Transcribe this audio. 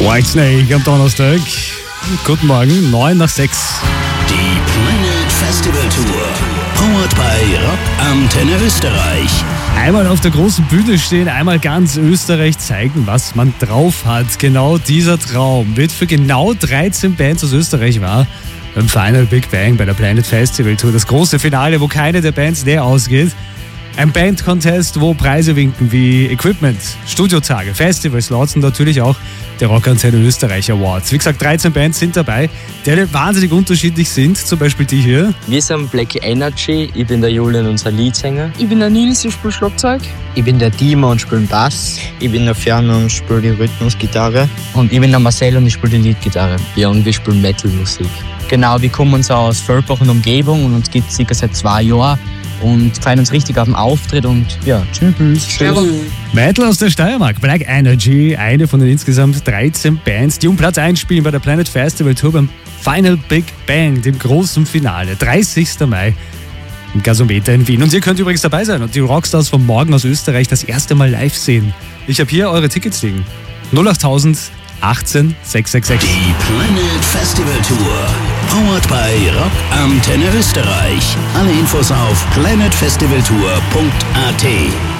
Whitesnake am Donnerstag. Guten Morgen, 9 nach 6. Die Planet Festival Tour. Powered by Rock Antenne Österreich. Einmal auf der großen Bühne stehen, einmal ganz Österreich zeigen, was man drauf hat. Genau dieser Traum wird für genau 13 Bands aus Österreich wahr. Beim Final Big Bang bei der Planet Festival Tour. Das große Finale, wo keine der Bands leer ausgeht. Ein Band-Contest, wo Preise winken wie Equipment, Studiotage, Festivalslots und natürlich auch der Rock Antenne Österreich Awards. Wie gesagt, 13 Bands sind dabei, die alle wahnsinnig unterschiedlich sind. Zum Beispiel die hier. Wir sind Black Energy, ich bin der Julian, unser Leadsänger. Ich bin der Nils, ich spiele Schlagzeug. Ich bin der Dima und spiele Bass. Ich bin der Ferno und spiele die Rhythmusgitarre. Und ich bin der Marcel und ich spiele die Leadgitarre. Ja, und wir spielen Metal-Musik. Genau, wir kommen uns aus Völklach und Umgebung und uns gibt es circa seit 2 Jahren. Und freuen uns richtig auf den Auftritt und ja, tschüss. Metal aus der Steiermark, Black Energy, eine von den insgesamt 13 Bands, die um Platz 1 spielen bei der Planet Festival Tour beim Final Big Bang, dem großen Finale, 30. Mai im Gasometer in Wien. Und ihr könnt übrigens dabei sein und die Rockstars von morgen aus Österreich das erste Mal live sehen. Ich habe hier eure Tickets liegen. 08000 18 666. Die Planet Festival Tour. Powered by Rock Antenne Österreich. Alle Infos auf planetfestivaltour.at.